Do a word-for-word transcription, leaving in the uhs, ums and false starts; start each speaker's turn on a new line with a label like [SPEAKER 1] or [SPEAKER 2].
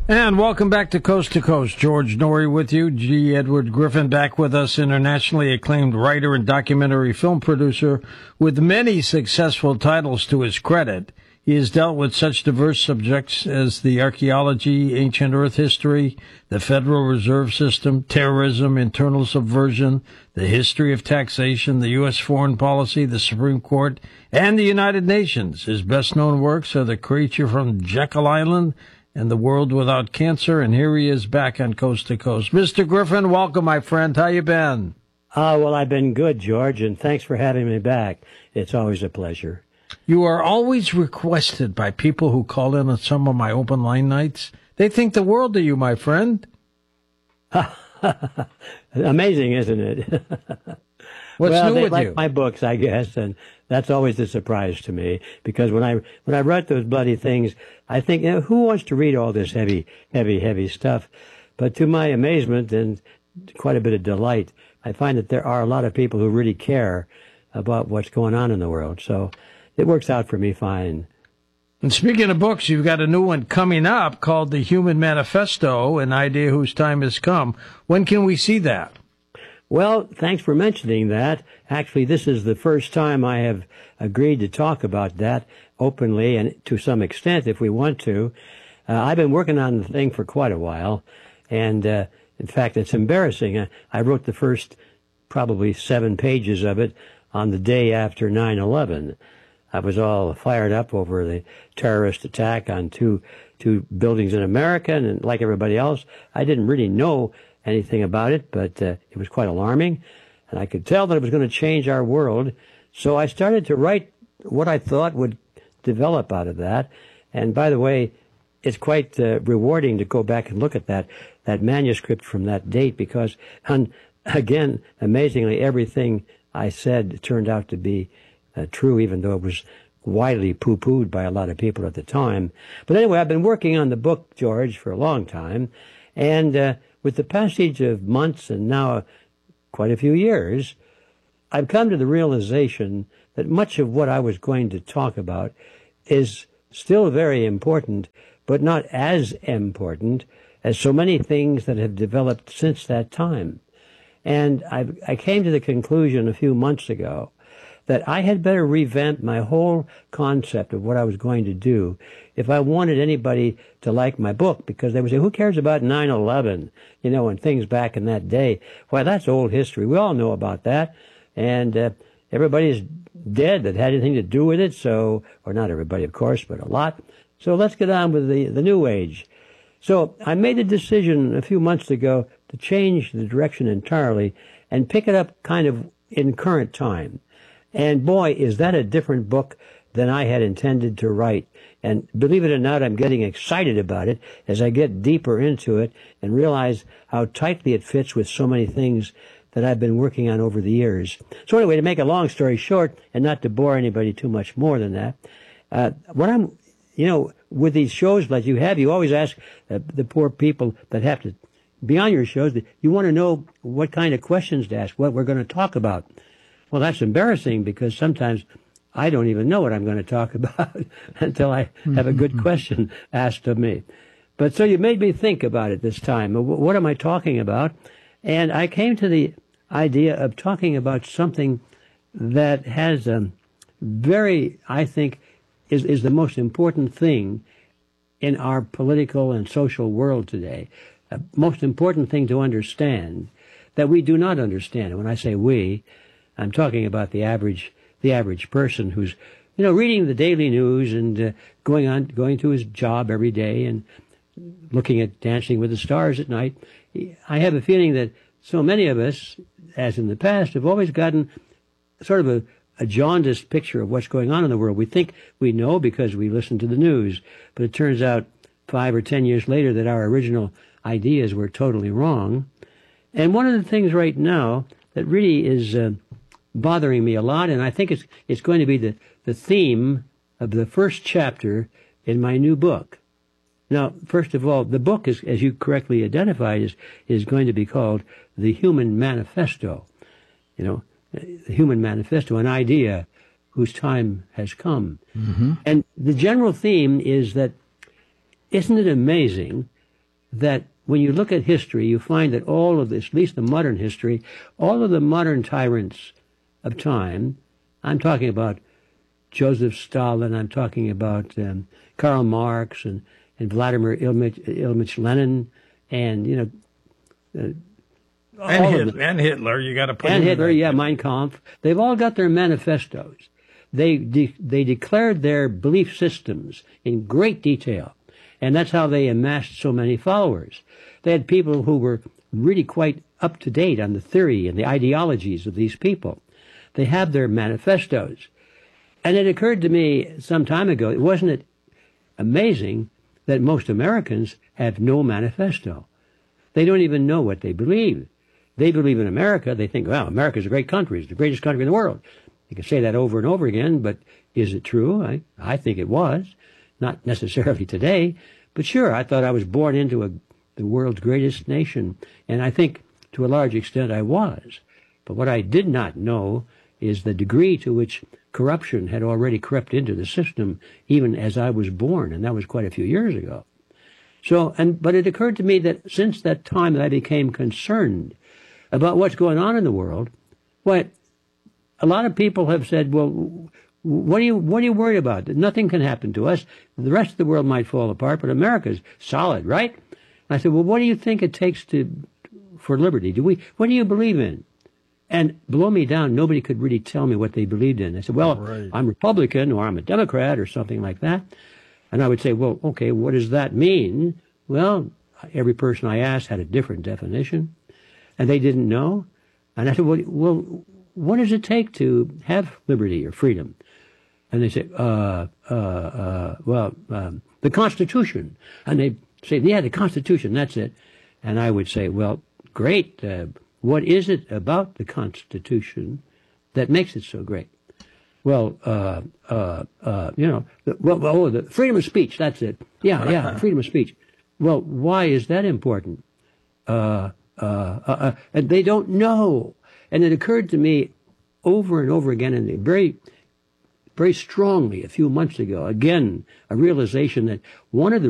[SPEAKER 1] And welcome back to Coast to Coast. George Noory with you. G. Edward Griffin back with us, internationally acclaimed writer and documentary film producer with many successful titles to his credit. He has dealt with such diverse subjects as the archaeology, ancient Earth history, the Federal Reserve System, terrorism, internal subversion, the history of taxation, the U S foreign policy, the Supreme Court, and the United Nations. His best-known works are The Creature from Jekyll Island and The World Without Cancer, and here he is back on Coast to Coast. Mister Griffin, welcome, my friend. How you been?
[SPEAKER 2] Ah, well, I've been good, George, and thanks for having me back. It's always a pleasure.
[SPEAKER 1] You are always requested by people who call in on some of my open line nights. They think the world of you, my friend.
[SPEAKER 2] Amazing, isn't it?
[SPEAKER 1] What's
[SPEAKER 2] well,
[SPEAKER 1] new
[SPEAKER 2] they
[SPEAKER 1] with
[SPEAKER 2] like
[SPEAKER 1] you?
[SPEAKER 2] my books, I guess, and that's always a surprise to me, because when I when I wrote those bloody things, I think, you know, who wants to read all this heavy, heavy, heavy stuff? But to my amazement and quite a bit of delight, I find that there are a lot of people who really care about what's going on in the world. So it works out for me fine.
[SPEAKER 1] And speaking of books, you've got a new one coming up called The Human Manifesto, an idea whose time has come. When can we see that?
[SPEAKER 2] Well, thanks for mentioning that. Actually, this is the first time I have agreed to talk about that openly and to some extent, if we want to. Uh, I've been working on the thing for quite a while, and uh, in fact, it's embarrassing. I, I wrote the first probably seven pages of it on the day after nine eleven. I was all fired up over the terrorist attack on two two buildings in America, and like everybody else, I didn't really know anything about it, but uh, it was quite alarming, and I could tell that it was going to change our world. So I started to write what I thought would develop out of that. And by the way, it's quite uh, rewarding to go back and look at that that manuscript from that date, because, and again, amazingly, everything I said turned out to be uh, true, even though it was widely poo-pooed by a lot of people at the time. But anyway, I've been working on the book, George, for a long time, and uh, with the passage of months and now quite a few years, I've come to the realization that much of what I was going to talk about is still very important, but not as important as so many things that have developed since that time. And I, I came to the conclusion a few months ago that I had better revamp my whole concept of what I was going to do if I wanted anybody to like my book, because they would say, who cares about nine eleven, you know, and things back in that day? Well, that's old history. We all know about that. And uh, everybody's dead that had anything to do with it, so, or not everybody, of course, but a lot. So let's get on with the, the new age. So I made a decision a few months ago to change the direction entirely and pick it up kind of in current time. And boy, is that a different book than I had intended to write. And believe it or not, I'm getting excited about it as I get deeper into it and realize how tightly it fits with so many things that I've been working on over the years. So anyway, to make a long story short, and not to bore anybody too much more than that, uh, what I'm, you know, with these shows like you have, you always ask uh, the poor people that have to be on your shows, that you want to know what kind of questions to ask, what we're going to talk about. Well, that's embarrassing, because sometimes I don't even know what I'm going to talk about until I have a good question asked of me. But so you made me think about it this time. What am I talking about? And I came to the idea of talking about something that has a very, I think, is, is the most important thing in our political and social world today. The most important thing to understand that we do not understand. And when I say we, I'm talking about the average, the average person who's, you know, reading the daily news and uh, going on, going to his job every day and looking at Dancing with the Stars at night. I have a feeling that so many of us, as in the past, have always gotten sort of a, a jaundiced picture of what's going on in the world. We think we know because we listen to the news, but it turns out five or ten years later that our original ideas were totally wrong. And one of the things right now that really is uh, bothering me a lot, and I think it's it's going to be the, the theme of the first chapter in my new book. Now, first of all, the book, is, as you correctly identified, is, is going to be called The Human Manifesto. You know, the Human Manifesto, an idea whose time has come. Mm-hmm. And the general theme is that, isn't it amazing that when you look at history, you find that all of this, at least the modern history, all of the modern tyrants of time, I'm talking about Joseph Stalin, I'm talking about um, Karl Marx and, and Vladimir Ilyich, Ilyich Lenin, and, you know, uh,
[SPEAKER 1] and, Hitler, and Hitler, you got to put
[SPEAKER 2] and
[SPEAKER 1] in
[SPEAKER 2] Hitler,
[SPEAKER 1] that.
[SPEAKER 2] yeah, Mein Kampf. They've all got their manifestos. They de- they declared their belief systems in great detail, and that's how they amassed so many followers. They had people who were really quite up to date on the theory and the ideologies of these people. They have their manifestos, and it occurred to me some time ago. Wasn't it amazing that most Americans have no manifesto? They don't even know what they believe. They believe in America. They think, well, America's a great country. It's the greatest country in the world. You can say that over and over again, but is it true? I, I think it was. Not necessarily today, but sure, I thought I was born into a, the world's greatest nation, and I think to a large extent I was. But what I did not know is the degree to which corruption had already crept into the system even as I was born, and that was quite a few years ago. So, and but it occurred to me that since that time that I became concerned about what's going on in the world, what a lot of people have said, well, what are you what are you worried about? Nothing can happen to us. The rest of the world might fall apart, but America's solid, right? And I said, well, what do you think it takes to for liberty? Do we? What do you believe in? And below me down, nobody could really tell me what they believed in. I said, well, right. I'm Republican or I'm a Democrat or something like that. And I would say, well, okay, what does that mean? Well, every person I asked had a different definition, and they didn't know. And I said, well, well what does it take to have liberty or freedom? And they say, uh, uh, uh, well, um, the Constitution. And they say, yeah, the Constitution, that's it. And I would say, well, great. Uh, what is it about the Constitution that makes it so great? Well, uh, uh, uh, you know, the, well, oh, the freedom of speech, that's it. Yeah, yeah, freedom of speech. Well, why is that important? Uh, uh, uh, uh, and they don't know. And it occurred to me over and over again, and very, very strongly a few months ago, again, a realization that one of the